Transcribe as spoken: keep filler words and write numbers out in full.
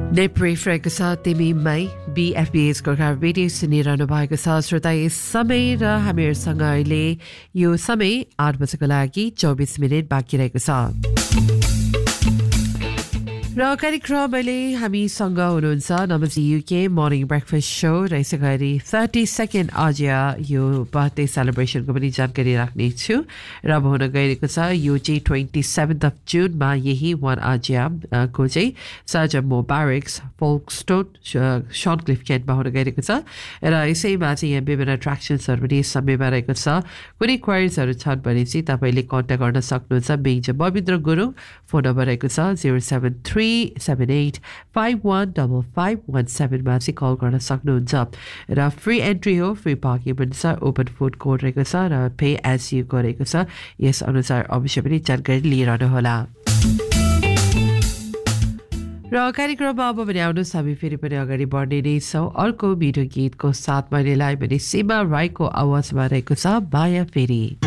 नेप्रेफ्रेको छ तिमीमै बीएफबीएस गोर्खा रेडियो सुनिरहनु भएको छ श्रोता यस समय र हामीहरूसँग अहिले यो समय आठ बजेको लागि चौबिस मिनट बाँकी रहेको छ र कार्यक्रम अहिले हामीसँग हुनुहुन्छ नमस्ते युके मर्निङ ब्रेकफास्ट सो र यसै गरी थर्टी सेकेन्ड आज यो बर्थडे सेलिब्रेसनको पनि जानकारी राख्नेछु र अब हुन गइरहेको छ यो चाहिँ ट्वेन्टी सेभेन्थ अफ जुनमा यही वान आजियाको चाहिँ सर्जन मोबारिक्स फोल्कस्टोन सन क्लिफ केन्टमा हुन गइरहेको छ र यसैमा चाहिँ यहाँ विभिन्न एट्र्याक्सन्सहरू पनि यस समयमा रहेको छ कुनै क्वाइरिजहरू छन् भने चाहिँ तपाईँले कन्ट्याक्ट गर्न सक्नुहुन्छ मेन चाहिँ बबिन्द्र गुरुङ फोन नम्बर रहेको छ zero seven three seven eight five one five five one seven मा चाहिँ कल गर्न सक्नुहुन्छ र फ्री एन्ट्री हो फ्री पार्किङ पनि छ ओपन फुड कोर्ट रहेको छ र पे एज यु गरेको छ यस अनुसार अवश्य पनि जानकारी लिइरहनु होला र कार्यक्रममा अब भने आउनुहोस् हामी फेरि पनि अगाडि बढ्ने नै छौँ अर्को मिठो गीतको साथ मैले लाएँ भने सीमा राईको आवाजमा रहेको छ माया फेरि